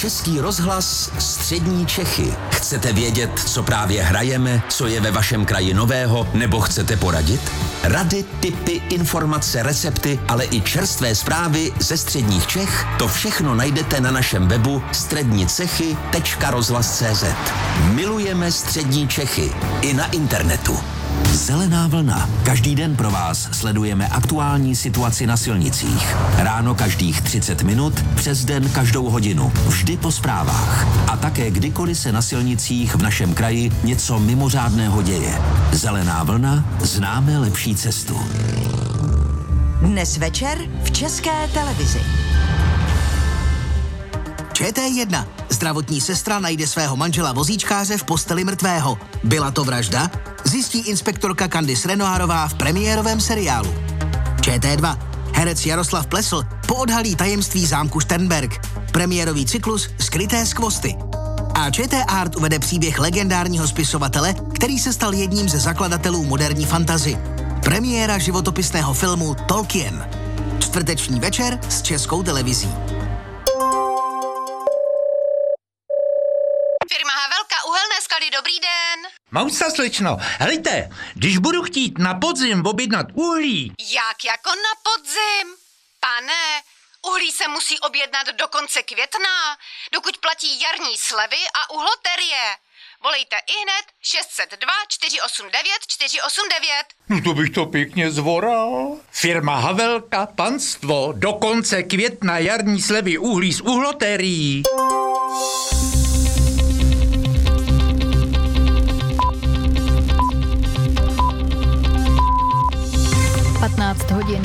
Český rozhlas Střední Čechy. Chcete vědět, co právě hrajeme, co je ve vašem kraji nového, nebo chcete poradit? Rady, tipy, informace, recepty, ale i čerstvé zprávy ze středních Čech, to všechno najdete na našem webu střednicechy.rozhlas.cz. Milujeme Střední Čechy i na internetu. Zelená vlna. Každý den pro vás sledujeme aktuální situaci na silnicích. Ráno každých 30 minut, přes den každou hodinu. Vždy po zprávách. A také kdykoliv se na silnicích v našem kraji něco mimořádného děje. Zelená vlna. Známe lepší cestu. Dnes večer v České televizi. ČT1. Zdravotní sestra najde svého manžela vozíčkáře v posteli mrtvého. Byla to vražda? Zjistí inspektorka Candice Renoirová v premiérovém seriálu. ČT2. Herec Jaroslav Plesl poodhalí tajemství zámku Šternberk. Premiérový cyklus Skryté skvosty. A ČT Art uvede příběh legendárního spisovatele, který se stal jedním ze zakladatelů moderní fantasy. Premiéra životopisného filmu Tolkien. Čtvrteční večer s Českou televizí. Dobrý den. Mausa, slečno, helejte, když budu chtít na podzim objednat uhlí. Jak jako na podzim? Pane, uhlí se musí objednat do konce května, dokud platí jarní slevy a uhloterie. Volejte ihned 602 489 489. No to bych to pěkně zvoral. Firma Havelka, panstvo, do konce května jarní slevy uhlí z uhlotérií. 15 hodin.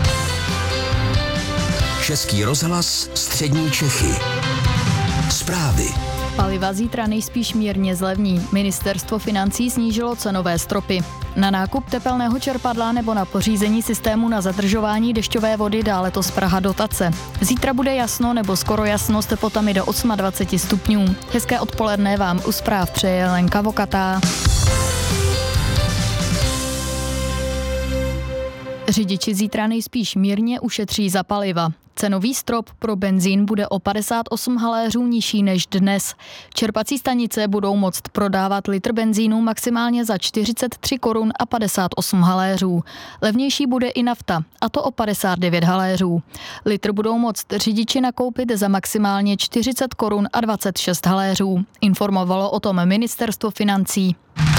Český rozhlas Střední Čechy. Zprávy. Paliva zítra nejspíš mírně zlevní. Ministerstvo financí snížilo cenové stropy. Na nákup tepelného čerpadla nebo na pořízení systému na zadržování dešťové vody dá letos Praha dotace. Zítra bude jasno nebo skoro jasno s teplotami do 28 stupňů. Hezké odpoledne vám u zpráv přeje Lenka Vokatá. Řidiči zítra nejspíš mírně ušetří za paliva. Cenový strop pro benzín bude o 58 haléřů nižší než dnes. Čerpací stanice budou moct prodávat litr benzínu maximálně za 43 korun a 58 haléřů. Levnější bude i nafta, a to o 59 haléřů. Litr budou moct řidiči nakoupit za maximálně 40 korun a 26 haléřů. Informovalo o tom Ministerstvo financí.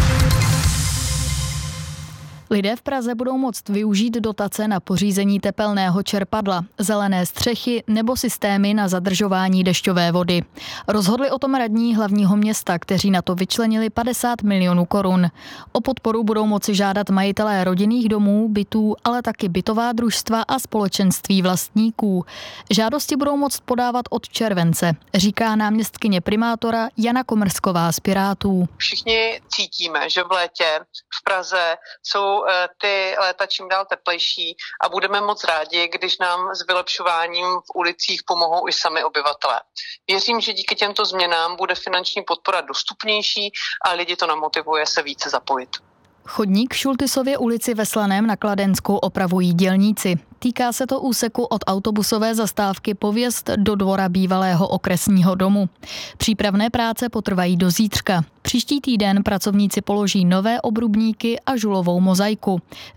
Lidé v Praze budou moct využít dotace na pořízení tepelného čerpadla, zelené střechy nebo systémy na zadržování dešťové vody. Rozhodli o tom radní hlavního města, kteří na to vyčlenili 50 milionů korun. O podporu budou moci žádat majitelé rodinných domů, bytů, ale taky bytová družstva a společenství vlastníků. Žádosti budou moct podávat od července, říká náměstkyně primátora Jana Komrsková z Pirátů. Všichni cítíme, že v létě v Praze jsou ty léta čím dál teplejší a budeme moc rádi, když nám s vylepšováním v ulicích pomohou i sami obyvatelé. Věřím, že díky těmto změnám bude finanční podpora dostupnější a lidi to namotivuje se více zapojit. Chodník v Šultisově ulici ve Slaném na Kladensku opravují dělníci. Týká se to úseku od autobusové zastávky Pověst do dvora bývalého okresního domu. Přípravné práce potrvají do zítřka. Příští týden pracovníci položí nové obrubníky a žulovou mozaiku,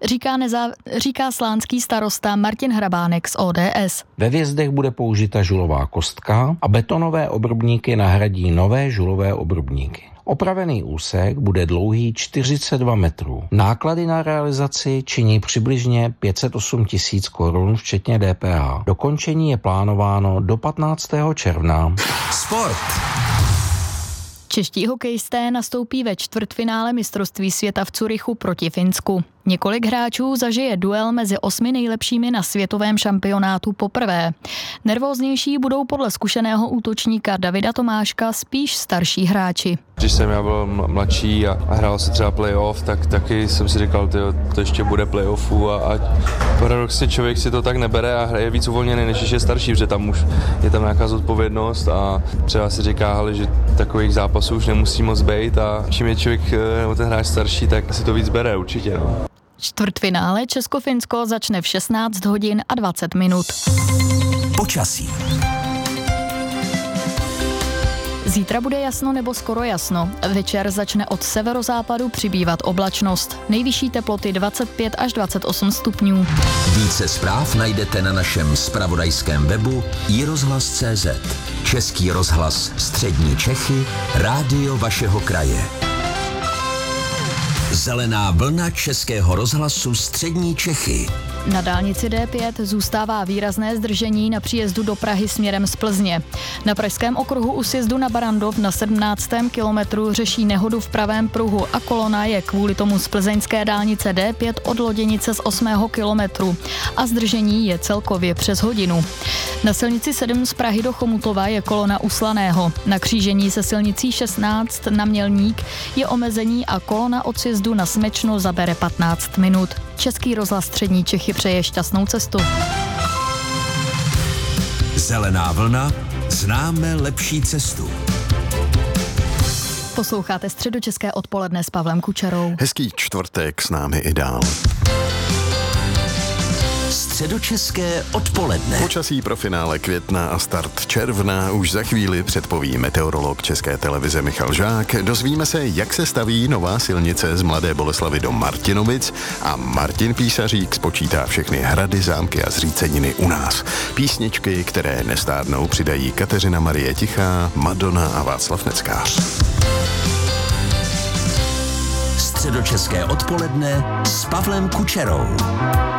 říká slánský starosta Martin Hrabánek z ODS. Ve vjezdech bude použita žulová kostka a betonové obrubníky nahradí nové žulové obrubníky. Opravený úsek bude dlouhý 42 metrů. Náklady na realizaci činí přibližně 508 000 korun včetně DPH. Dokončení je plánováno do 15. června. Sport. Čeští hokejisté nastoupí ve čtvrtfinále mistrovství světa v Curychu proti Finsku. Několik hráčů zažije duel mezi 8 nejlepšími na světovém šampionátu poprvé. Nervóznější budou podle zkušeného útočníka Davida Tomáška spíš starší hráči. Když jsem já byl mladší a hrál se třeba playoff, tak taky jsem si říkal, to ještě bude playoffu a paradoxně člověk si to tak nebere a hraje víc uvolněný, než je starší, protože tam už je tam nějaká zodpovědnost a třeba si říká, že takových zápasů už nemusí moc být a čím je člověk nebo ten hráč starší, tak si to víc bere určitě. No. Čtvrtfinále Česko-Finsko začne v 16 hodin a 20 minut. Počasí. Zítra bude jasno nebo skoro jasno. Večer začne od severozápadu přibývat oblačnost. Nejvyšší teploty 25 až 28 stupňů. Více zpráv najdete na našem zpravodajském webu iRozhlas.cz. Český rozhlas Střední Čechy, rádio vašeho kraje. Zelená vlna Českého rozhlasu Střední Čechy. Na dálnici D5 zůstává výrazné zdržení na příjezdu do Prahy směrem z Plzně. Na pražském okruhu u sjezdu na Barandov na 17. kilometru řeší nehodu v pravém pruhu a kolona je kvůli tomu z plzeňské dálnice D5 od Loděnice z 8. kilometru a zdržení je celkově přes hodinu. Na silnici 7 z Prahy do Chomutova je kolona u Slaného. Na křížení se silnicí 16 na Mělník je omezení a kolona od sjezdu na Smečno zabere 15 minut. Český rozhlas Střední Čechy přeje šťastnou cestu. Zelená vlna, známe lepší cestu. Posloucháte Středočeské odpoledne s Pavlem Kučerou. Hezký čtvrtek s námi i dál. Středočeské odpoledne. Počasí pro finále května a start června už za chvíli předpoví meteorolog České televize Michal Žák. Dozvíme se, jak se staví nová silnice z Mladé Boleslavi do Martinovic a Martin Písařík spočítá všechny hrady, zámky a zříceniny u nás. Písničky, které nestárnou, přidají Kateřina Marie Tichá, Madonna a Václav Neckář. Středočeské odpoledne s Pavlem Kučerou.